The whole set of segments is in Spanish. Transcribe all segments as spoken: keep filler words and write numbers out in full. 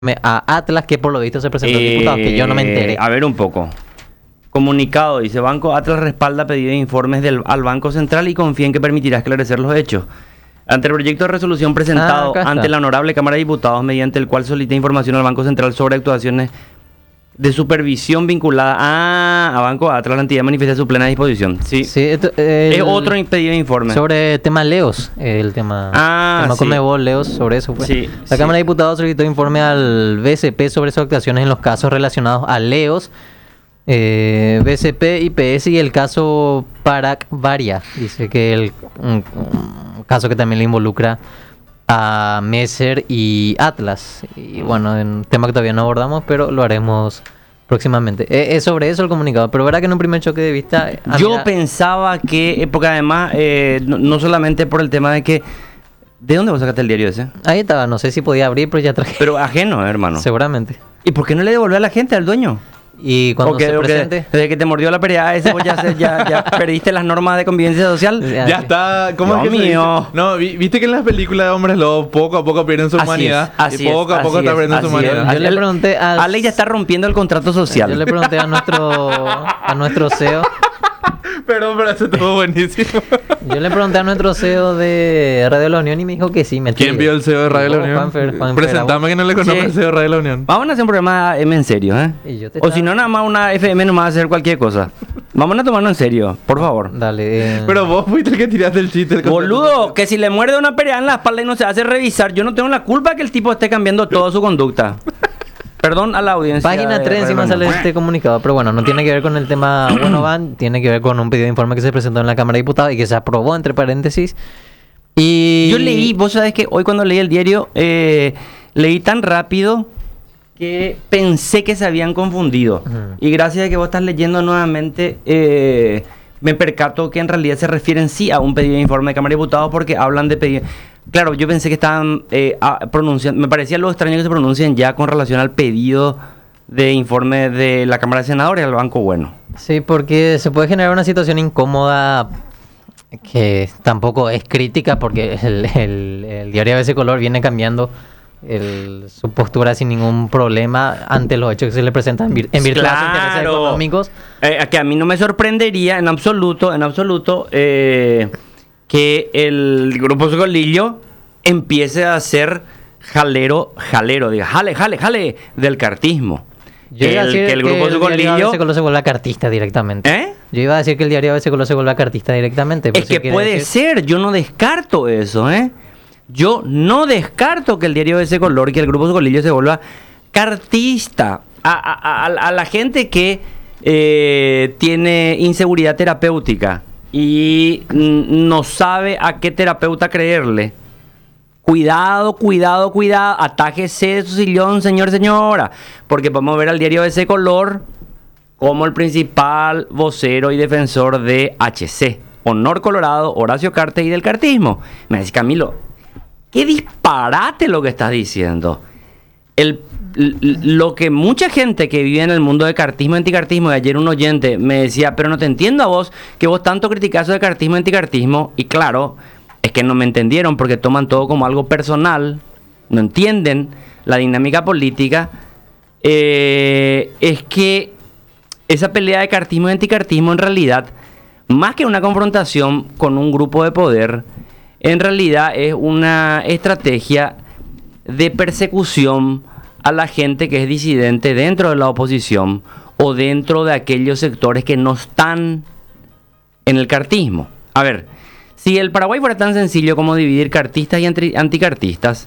a Atlas, que por lo visto se presentó en Eh, diputados, que yo no me enteré. A ver un poco. Comunicado, dice: Banco Atlas respalda pedido de informes del, al Banco Central y confía en que permitirá esclarecer los hechos. Ante el proyecto de resolución presentado Ah, ante la Honorable Cámara de Diputados, mediante el cual solicita información al Banco Central sobre actuaciones de supervisión vinculada a, a Banco Atlas, la entidad manifiesta su plena disposición. Sí, Sí, esto, el- es otro pedido de informe. Sobre el tema Leos, el tema, Ah, tema sí. Conmebol, Leos, sobre eso fue. Sí, La sí. Cámara de Diputados solicitó informe al B C P sobre sus actuaciones en los casos relacionados a Leos, eh, B C P, I P S y el caso Parac Varia. Dice que el un, un caso que también le involucra a Messer y Atlas. Y bueno, un tema que todavía no abordamos, pero lo haremos próximamente. Eh, es sobre eso el comunicado, pero verá que en un primer choque de vista... a Yo mí- pensaba que, eh, porque además, eh, no, no solamente por el tema de que... ¿De dónde vos sacaste el diario ese? Ahí estaba, no sé si podía abrir, pero ya traje. Pero ajeno, hermano. Seguramente. ¿Y por qué no le devolvió a la gente, al dueño? Y cuando O que- se o que presente... desde que te mordió la pereada ese, vos ya, se- ya, ya perdiste las normas de convivencia social. Ya, Ya sí. está, ¿cómo Dios es que se mío. dice? No, vi- viste que en las películas de hombres lobos poco a poco pierden su Así humanidad. es, así y poco es, a poco así está es, perdiendo su así es. humanidad. Yo le Ale- pregunté al- Ale ya está rompiendo el contrato social. Yo le pregunté a nuestro a nuestro C E O. Perdón, pero eso estuvo buenísimo. Yo le pregunté a nuestro C E O de Radio La Unión y me dijo que sí. Me ¿Quién vio el C E O de Radio La Vos, Unión? Juanfer, Juanfer, Presentame que no le conozco Sí. al C E O de Radio La Unión. Vamos a hacer un programa M en serio, ¿eh? Y yo te O estaba- si no, nada más una F M nomás a hacer cualquier cosa. Vamos a tomarlo en serio, por favor. Dale. eh, Pero vos fuiste el que tiraste el chiste. el Boludo, que si le muerde una pereada en la espalda y no se hace revisar, yo no tengo la culpa que el tipo esté cambiando toda su conducta. Perdón a la audiencia. Página de tres encima Radio sale Unión. este comunicado, pero bueno, no tiene que ver con el tema Bueno Van, tiene que ver con un pedido de informe que se presentó en la Cámara de Diputados y que se aprobó, entre paréntesis. Y Yo leí, vos sabés que hoy cuando leí el diario, eh, leí tan rápido que pensé que se habían confundido. Ujú. Y gracias a que vos estás leyendo nuevamente, eh, me percato que en realidad se refieren sí a un pedido de informe de Cámara de Diputados porque hablan de pedido. Claro, yo pensé que estaban eh, a- pronunciando, me parecía lo extraño que se pronuncien ya con relación al pedido de informe de la Cámara de Senadores al Banco Bueno. Sí, porque se puede generar una situación incómoda que tampoco es crítica porque el, el- el diario A B C Color viene cambiando el- su postura sin ningún problema ante los hechos que se le presentan en, vir- en virtud de sus intereses Claro. económicos. Eh, que a mí no me sorprendería en absoluto, en absoluto, eh, que el grupo Socolillo empiece a ser jalero, jalero, diga, jale, jale, jale, del cartismo. Yo Que iba a el, decir que el grupo el diario A B Socolillo... C Color se vuelva cartista directamente. ¿Eh? Yo iba a decir que el diario A B C Color se vuelva cartista directamente. por Es si que quiere puede decir- ser, yo no descarto eso, ¿eh? Yo no descarto que el diario de ese color, que el grupo Socolillo se vuelva cartista. A, a- a- a la gente que eh, tiene inseguridad terapéutica y mm, no sabe a qué terapeuta creerle. Cuidado, cuidado, cuidado, atájese de su sillón, señor, señora, porque vamos a ver al diario de ese color como el principal vocero y defensor de H C, Honor Colorado, Horacio Cartes y del cartismo. Me dice, Camilo, qué disparate lo que estás diciendo. El, l- lo que mucha gente que vive en el mundo de cartismo y anticartismo, y ayer un oyente me decía, pero no te entiendo a vos, que vos tanto criticás eso de cartismo y anticartismo, y claro, es que no me entendieron porque toman todo como algo personal, no entienden la dinámica política, eh, es que esa pelea de cartismo y anticartismo en realidad, más que una confrontación con un grupo de poder, en realidad es una estrategia de persecución a la gente que es disidente dentro de la oposición o dentro de aquellos sectores que no están en el cartismo. A ver, si el Paraguay fuera tan sencillo como dividir cartistas y anti- anticartistas,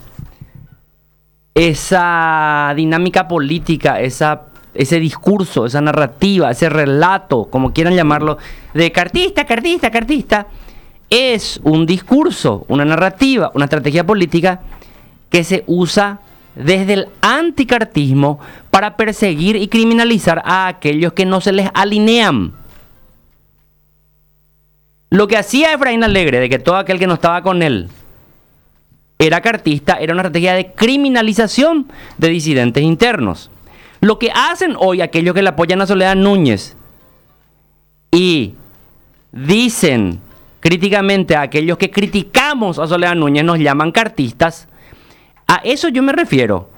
esa dinámica política, esa, ese discurso, esa narrativa, ese relato, como quieran llamarlo, de cartista, cartista, cartista, es un discurso, una narrativa, una estrategia política que se usa desde el anticartismo para perseguir y criminalizar a aquellos que no se les alinean. Lo que hacía Efraín Alegre, de que todo aquel que no estaba con él era cartista, era una estrategia de criminalización de disidentes internos. Lo que hacen hoy aquellos que le apoyan a Soledad Núñez y dicen críticamente a aquellos que criticamos a Soledad Núñez, nos llaman cartistas, a eso yo me refiero.